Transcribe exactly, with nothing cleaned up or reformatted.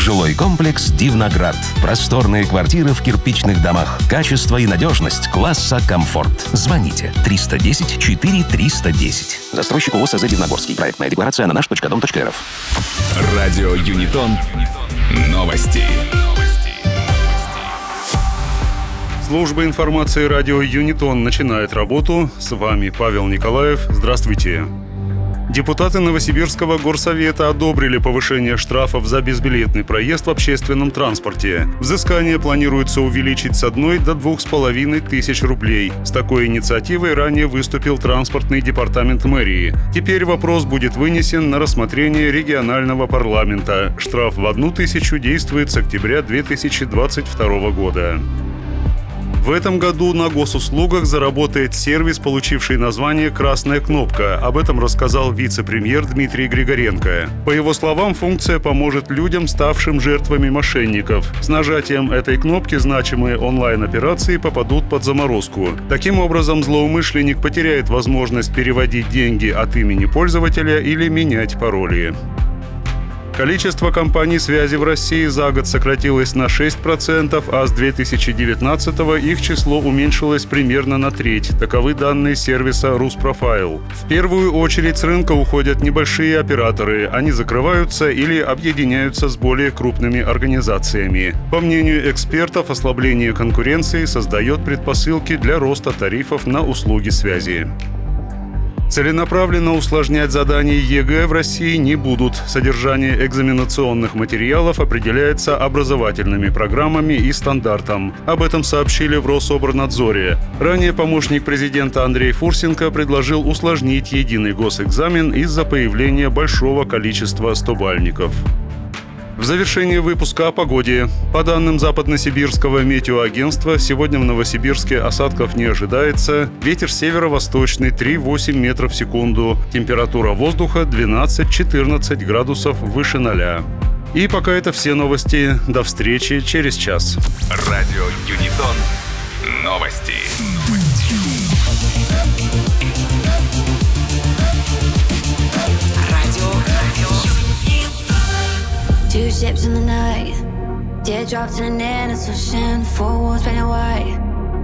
Жилой комплекс «Дивноград». Просторные квартиры в кирпичных домах. Качество и надежность класса «Комфорт». Звоните триста десять четыре триста десять. Застройщик ООО СЗ «Дивногорский». Проектная декларация на наш точка дом точка эр эф. Радио Юнитон. Новости. Служба информации радио Юнитон начинает работу. С вами Павел Николаев. Здравствуйте. Депутаты Новосибирского горсовета одобрили повышение штрафов за безбилетный проезд в общественном транспорте. Взыскание планируется увеличить с одной до двух с половиной тысяч рублей. С такой инициативой ранее выступил транспортный департамент мэрии. Теперь вопрос будет вынесен на рассмотрение регионального парламента. Штраф в одну тысячу действует с октября две тысячи двадцать второго года. В этом году на госуслугах заработает сервис, получивший название «Красная кнопка». Об этом рассказал вице-премьер Дмитрий Григоренко. По его словам, функция поможет людям, ставшим жертвами мошенников. С нажатием этой кнопки значимые онлайн-операции попадут под заморозку. Таким образом, злоумышленник потеряет возможность переводить деньги от имени пользователя или менять пароли. Количество компаний связи в России за год сократилось на шесть процентов, а с две тысячи девятнадцатого их число уменьшилось примерно на треть. Таковы данные сервиса «Руспрофайл». В первую очередь с рынка уходят небольшие операторы. Они закрываются или объединяются с более крупными организациями. По мнению экспертов, ослабление конкуренции создает предпосылки для роста тарифов на услуги связи. Целенаправленно усложнять задания ЕГЭ в России не будут. Содержание экзаменационных материалов определяется образовательными программами и стандартом. Об этом сообщили в Рособорнадзоре. Ранее помощник президента Андрей Фурсенко предложил усложнить единый госэкзамен из-за появления большого количества стобальников. В завершение выпуска о погоде. По данным Западносибирского метеоагентства, сегодня в Новосибирске осадков не ожидается. Ветер северо-восточный три-восемь метров в секунду. Температура воздуха двенадцать-четырнадцать градусов выше ноля. И пока это все новости. До встречи через час. Радио Юнитон. Новости. Two ships in the night, teardrops in an endless ocean, four walls painted white.